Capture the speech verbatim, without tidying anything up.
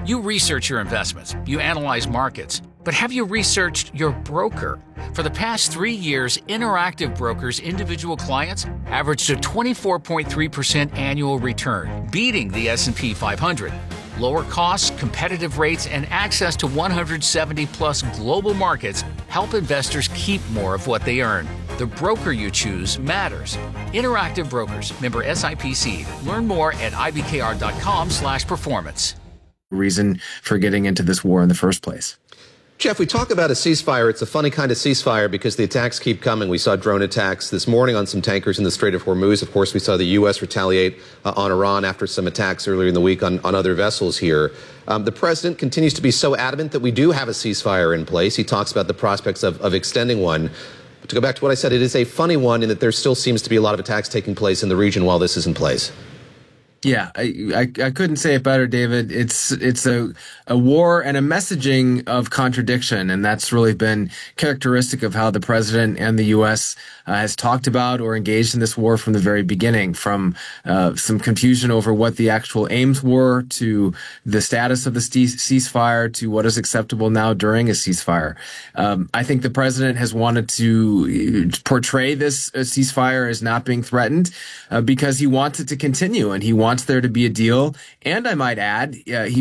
You research your investments, you analyze markets, but have you researched your broker? For the past three years, Interactive Brokers' individual clients averaged a twenty-four point three percent annual return, beating the S and P five hundred. Lower costs, competitive rates, and access to one hundred seventy plus global markets help investors keep more of what they earn. The broker you choose matters. Interactive Brokers, member S I P C. Learn more at I B K R dot com slash performance. Reason for getting into this war in the first place. Jeff, we talk about a ceasefire. It's a funny kind of ceasefire because the attacks keep coming. We saw drone attacks this morning on some tankers in the Strait of Hormuz. Of course, we saw the U S retaliate uh, on Iran after some attacks earlier in the week on, on other vessels here. Um, the president continues to be so adamant that we do have a ceasefire in place. He talks about the prospects of, of extending one. But to go back to what I said, it is a funny one in that there still seems to be a lot of attacks taking place in the region while this is in place. Yeah, I, I I couldn't say it better, David. It's it's a a war and a messaging of contradiction, and that's really been characteristic of how the president and the U S uh, has talked about or engaged in this war from the very beginning. From uh, some confusion over what the actual aims were, to the status of the ceasefire, to what is acceptable now during a ceasefire. Um, I think the president has wanted to portray this uh, ceasefire as not being threatened uh, because he wants it to continue, and he wants there to be a deal. And I might add, uh, he